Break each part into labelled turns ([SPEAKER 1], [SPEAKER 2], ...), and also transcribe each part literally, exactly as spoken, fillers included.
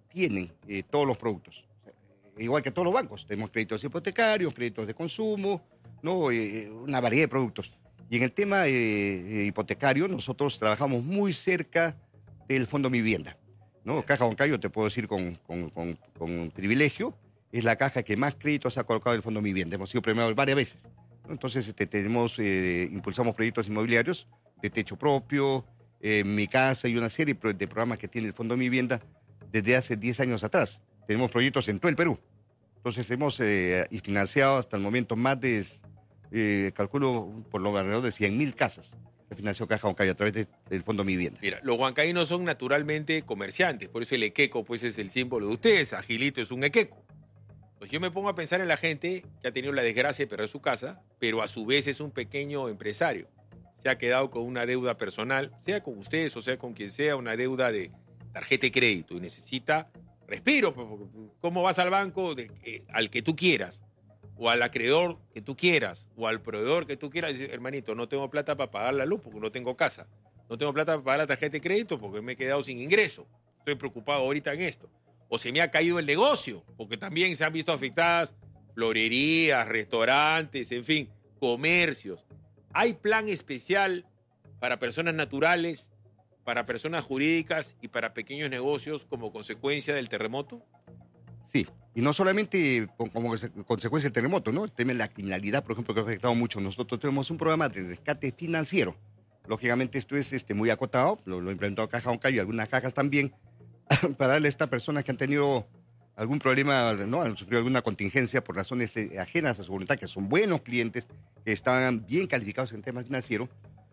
[SPEAKER 1] tienen eh, todos los productos. Igual que todos los bancos, tenemos créditos hipotecarios, créditos de consumo, ¿no? Eh, una variedad de productos. Y en el tema eh, eh, hipotecario, nosotros trabajamos muy cerca del Fondo Mi Vivienda, ¿no? Caja Huancayo, te puedo decir con, con, con, con privilegio, es la caja que más créditos ha colocado el Fondo Mi Vivienda. Hemos sido premiados varias veces, ¿no? Entonces, este, tenemos, eh, impulsamos proyectos inmobiliarios de techo propio, eh, Mi Casa y una serie de programas que tiene el Fondo Mi Vivienda desde hace diez años atrás. Tenemos proyectos en todo el Perú. Entonces hemos eh, financiado hasta el momento más de, eh, calculo, por lo alrededor de cien mil casas que financió Caja Huancayo a través de, del Fondo Mi Vivienda.
[SPEAKER 2] Mira, los huancaínos son naturalmente comerciantes, por eso el equeco pues, es el símbolo de ustedes. Agilito es un equeco. Pues yo me pongo a pensar en la gente que ha tenido la desgracia de perder su casa, pero a su vez es un pequeño empresario. Se ha quedado con una deuda personal, sea con ustedes o sea con quien sea, una deuda de tarjeta de crédito y necesita respiro. ¿Cómo vas al banco de, eh, al que tú quieras? O al acreedor que tú quieras, o al proveedor que tú quieras, y dices, hermanito, no tengo plata para pagar la luz porque no tengo casa. No tengo plata para pagar la tarjeta de crédito porque me he quedado sin ingreso. Estoy preocupado ahorita en esto. O se me ha caído el negocio, porque también se han visto afectadas florerías, restaurantes, en fin, comercios. ¿Hay plan especial para personas naturales, para personas jurídicas y para pequeños negocios como consecuencia del terremoto?
[SPEAKER 1] Sí, y no solamente como consecuencia del terremoto, ¿no? El tema de la criminalidad, por ejemplo, que ha afectado mucho. Nosotros tenemos un programa de rescate financiero. Lógicamente esto es este, muy acotado, lo, lo implementó Caja Huancayo y algunas cajas también, para darle a estas personas que han tenido algún problema, ¿no? Han sufrido alguna contingencia por razones eh, ajenas a su voluntad, que son buenos clientes, que están bien calificados en temas financieros,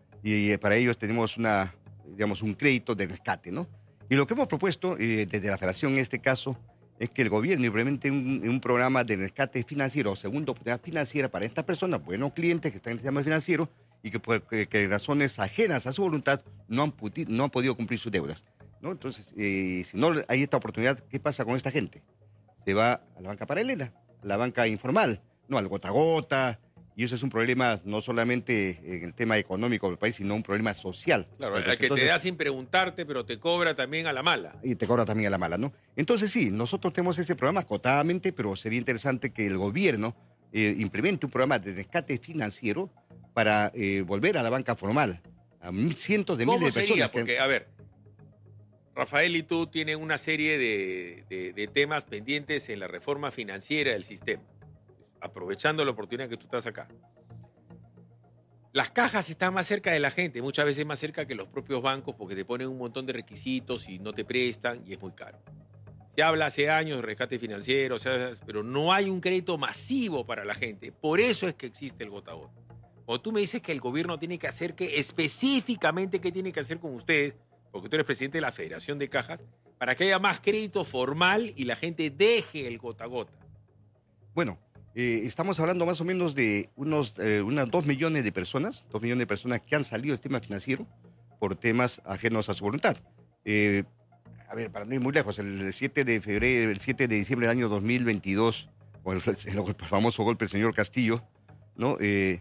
[SPEAKER 1] y eh, para ellos tenemos una, digamos, un crédito de rescate, ¿no? Y lo que hemos propuesto eh, desde la Federación en este caso es que el gobierno implemente un, un programa de rescate financiero o segunda oportunidad financiera para estas personas, buenos clientes que están en el sistema financiero y que por que, que razones ajenas a su voluntad no han, puti, no han podido cumplir sus deudas, ¿no? Entonces, eh, si no hay esta oportunidad, ¿qué pasa con esta gente? Se va a la banca paralela, a la banca informal, ¿no? Al gota a gota, y eso es un problema no solamente en el tema económico del país, sino un problema social.
[SPEAKER 2] Claro,
[SPEAKER 1] Entonces,
[SPEAKER 2] el que te da sin preguntarte, pero te cobra también a la mala.
[SPEAKER 1] Y te cobra también a la mala, ¿no? Entonces sí, nosotros tenemos ese programa acotadamente, pero sería interesante que el gobierno eh, implemente un programa de rescate financiero para eh, volver a la banca formal, a mil, cientos de miles de personas.
[SPEAKER 2] ¿Cómo sería?
[SPEAKER 1] Que...
[SPEAKER 2] Porque, a ver, Rafael y tú tienen una serie de, de, de temas pendientes en la reforma financiera del sistema, aprovechando la oportunidad que tú estás acá. Las cajas están más cerca de la gente, muchas veces más cerca que los propios bancos porque te ponen un montón de requisitos y no te prestan y es muy caro. Se habla hace años de rescate financiero, o sea, pero no hay un crédito masivo para la gente. Por eso es que existe el gota a gota. O tú me dices que el gobierno tiene que hacer, que específicamente qué tiene que hacer con ustedes, porque tú eres presidente de la Federación de Cajas, para que haya más crédito formal y la gente deje el gota a gota.
[SPEAKER 1] Bueno, eh, estamos hablando más o menos de unos eh, unas dos millones de personas, dos millones de personas que han salido del sistema financiero por temas ajenos a su voluntad. Eh, a ver, para no ir muy lejos, el siete de febrero, el siete de diciembre del año dos mil veintidós, o el, el, el famoso golpe del señor Castillo, ¿no? Eh,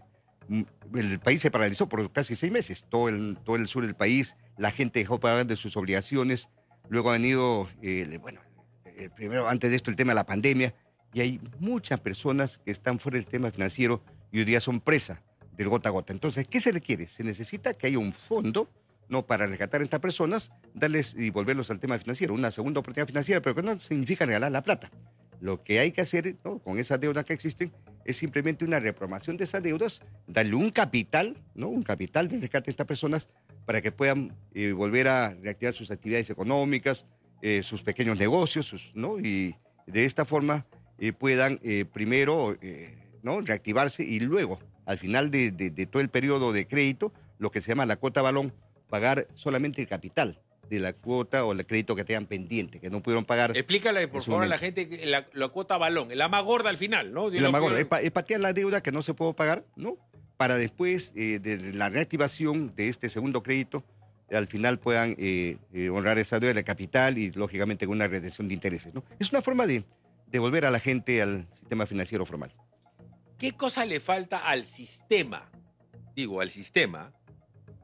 [SPEAKER 1] el país se paralizó por casi seis meses, todo el, todo el sur del país, la gente dejó pagar de sus obligaciones, luego ha venido, eh, bueno, eh, primero antes de esto el tema de la pandemia, y hay muchas personas que están fuera del tema financiero y hoy día son presa del gota a gota. Entonces, ¿qué se requiere? Se necesita que haya un fondo, no para rescatar a estas personas, darles y volverlos al tema financiero, una segunda oportunidad financiera, pero que no significa regalar la plata. Lo que hay que hacer, ¿no? Con esas deudas que existen es simplemente una reprogramación de esas deudas, darle un capital, ¿no? Un capital de rescate a estas personas para que puedan eh, volver a reactivar sus actividades económicas, eh, sus pequeños negocios, sus, ¿no? Y de esta forma eh, puedan eh, primero eh, ¿no? reactivarse y luego, al final de, de, de todo el periodo de crédito, lo que se llama la cuota balón, pagar solamente el capital de la cuota o el crédito que tengan pendiente, que no pudieron pagar.
[SPEAKER 2] Explícale, por favor, a la gente la, la cuota balón, la más gorda al final, ¿no?
[SPEAKER 1] Si la más gorda, es, pa, es patear la deuda que no se puede pagar, ¿no? Para después eh, de la reactivación de este segundo crédito, al final puedan eh, eh, honrar esa deuda de capital y, lógicamente, con una retención de intereses, ¿no? Es una forma de devolver a la gente al sistema financiero formal.
[SPEAKER 2] ¿Qué cosa le falta al sistema, digo, al sistema,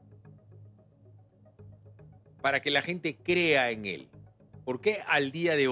[SPEAKER 2] para que la gente crea en él? ¿Por qué al día de hoy